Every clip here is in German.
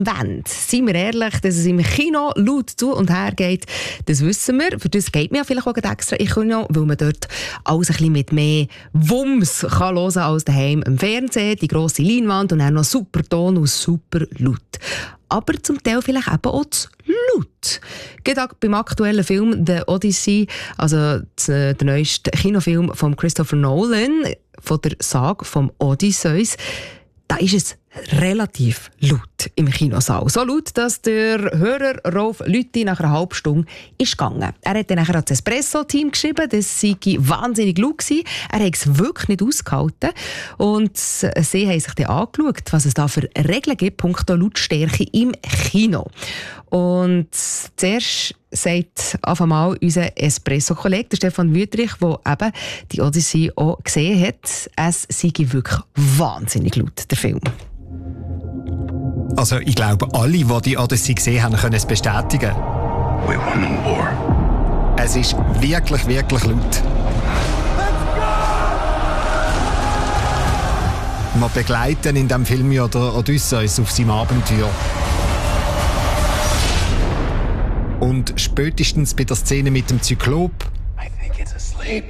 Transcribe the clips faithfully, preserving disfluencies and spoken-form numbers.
wollen, seien wir ehrlich, dass es im Kino laut zu und her geht, das wissen wir. Für das geht man ja vielleicht auch extra im Kino, weil man dort alles ein bisschen mit mehr Wumms kann hören als daheim im Fernsehen, die grosse Leinwand und auch noch super Ton und super laut. Aber zum Teil vielleicht eben auch zu laut. Gerade beim aktuellen Film «The Odyssey», also der neueste Kinofilm von Christopher Nolan, von der Sage vom Odysseus, da ist es relativ laut im Kinosaal. So laut, dass der Hörer Rolf Lüthi nach einer halben Stunde ist gegangen. Er hat dann nachher ans Espresso-Team geschrieben, das sei wahnsinnig laut gewesen. Er hat es wirklich nicht ausgehalten. Und sie haben sich dann angeschaut, was es da für Regeln gibt, punkto Lautstärke im Kino. Und zuerst sagt auf einmal unser Espresso-Kollege, Stefan Wüthrich, der eben die Odyssey auch gesehen hat, es sei wirklich wahnsinnig laut, der Film. Also ich glaube, alle, die die Odyssey gesehen haben, können es bestätigen. We won the war. Es ist wirklich, wirklich laut. Wir begleiten in diesem Film ja den Odysseus auf seinem Abenteuer. Und spätestens bei der Szene mit dem Zyklop I think it's asleep.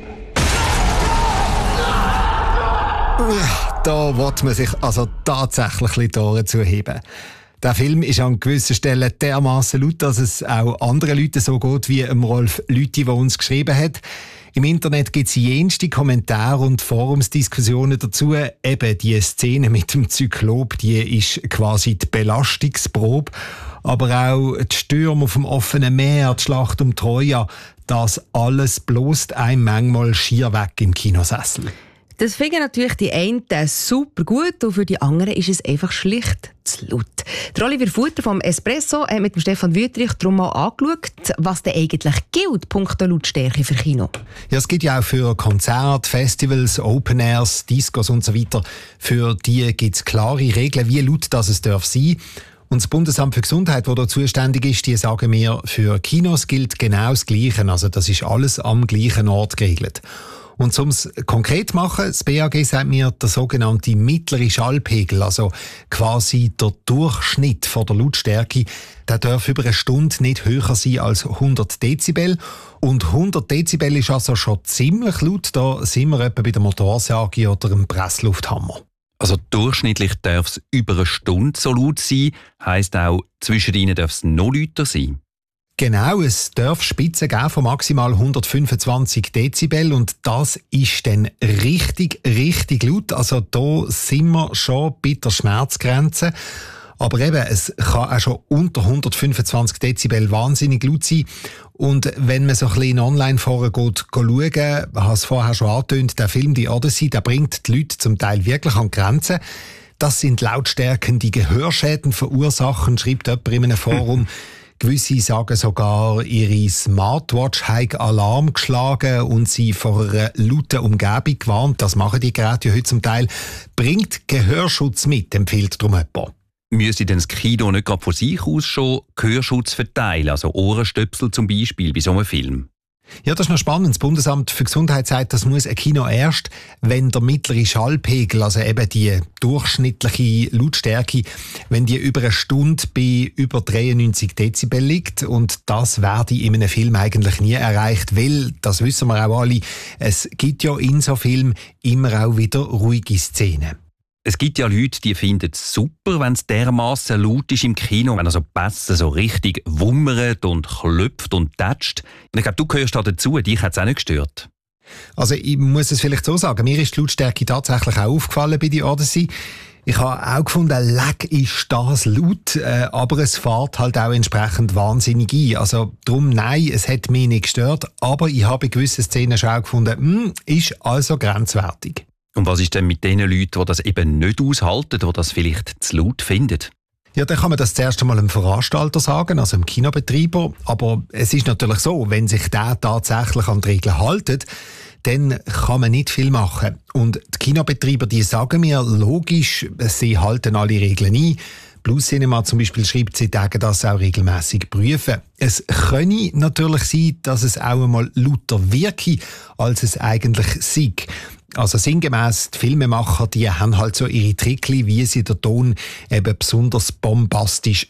da will man sich also tatsächlich die Ohren zuheben. Der Film ist an gewissen Stellen dermassen laut, dass es auch anderen Leuten so geht wie dem Rolf Lüthi, der uns geschrieben hat. Im Internet gibt es jenste Kommentare und Forumsdiskussionen dazu. Eben die Szene mit dem Zyklop, die ist quasi die Belastungsprobe. Aber auch die Stürme auf dem offenen Meer, die Schlacht um Troja, das alles bloßt einem manchmal schier weg im Kinosessel. Das finden natürlich die einen super gut und für die anderen ist es einfach schlicht zu laut. Der Oliver Futter vom Espresso hat mit dem Stefan Wüthrich darum mal angeschaut, was denn eigentlich gilt, punkto Lautstärke für Kino. Ja, es gibt ja auch für Konzerte, Festivals, Open Airs, Discos und so weiter. Für die gibt es klare Regeln, wie laut das es darf sein. Und das Bundesamt für Gesundheit, das da zuständig ist, die sagen mir, für Kinos gilt genau das Gleiche. Also das ist alles am gleichen Ort geregelt. Und um es konkret zu machen, das B A G sagt mir, der sogenannte mittlere Schallpegel, also quasi der Durchschnitt von der Lautstärke, der darf über eine Stunde nicht höher sein als hundert Dezibel. Und hundert Dezibel ist also schon ziemlich laut. Da sind wir etwa bei der Motorsage oder dem Presslufthammer. Also durchschnittlich darf es über eine Stunde so laut sein, heisst auch, zwischen ihnen darf es noch lauter sein. Genau, es darf Spitzen geben von maximal hundertfünfundzwanzig Dezibel und das ist dann richtig, richtig laut. Also da sind wir schon bei der Schmerzgrenze. Aber eben, es kann auch schon unter hundertfünfundzwanzig Dezibel wahnsinnig laut sein. Und wenn man so ein bisschen in Online-Foren geht, schauen, ich habe es vorher schon angetönt, der Film «Die Odyssey», der bringt die Leute zum Teil wirklich an die Grenzen. Das sind Lautstärken, die Gehörschäden verursachen, schreibt jemand in einem Forum. Gewisse sagen sogar, ihre Smartwatch habe Alarm geschlagen und sie vor einer lauten Umgebung gewarnt. Das machen die Geräte ja heute zum Teil. Bringt Gehörschutz mit, empfiehlt darum jemand. Müsste denn das Kino nicht gerade von sich aus schon Gehörschutz verteilen, also Ohrenstöpsel zum Beispiel bei so einem Film? Ja, das ist noch spannend. Das Bundesamt für Gesundheit sagt, das muss ein Kino erst, wenn der mittlere Schallpegel, also eben die durchschnittliche Lautstärke, wenn die über eine Stunde bei über dreiundneunzig Dezibel liegt. Und das werde in einem Film eigentlich nie erreicht, weil, das wissen wir auch alle, es gibt ja in so Filmen immer auch wieder ruhige Szenen. Es gibt ja Leute, die finden es super, wenn es dermassen laut ist im Kino, wenn also Pässe so richtig wummert und klopft und tätscht. Und ich glaube, du gehörst da dazu, dich hat es auch nicht gestört. Also ich muss es vielleicht so sagen, mir ist die Lautstärke tatsächlich auch aufgefallen bei «Die Odyssey». Ich habe auch gefunden, leck ist das laut, äh, aber es fährt halt auch entsprechend wahnsinnig ein. Also darum, nein, es hat mich nicht gestört, aber ich habe in gewissen Szenen schon auch gefunden, mh, ist also grenzwertig. Und was ist denn mit den Leuten, die das eben nicht aushalten, die das vielleicht zu laut finden? Ja, dann kann man das zuerst einmal einem Veranstalter sagen, also einem Kinobetreiber. Aber es ist natürlich so, wenn sich der tatsächlich an die Regeln hält, dann kann man nicht viel machen. Und die Kinobetreiber, die sagen mir, logisch, sie halten alle Regeln ein. Plus Cinema zum Beispiel schreibt, sie tagen das auch regelmäßig prüfen. Es könne natürlich sein, dass es auch einmal lauter wirke, als es eigentlich sei. Also sinngemäss, die Filmemacher, die haben halt so ihre Trickli, wie sie den Ton eben besonders bombastisch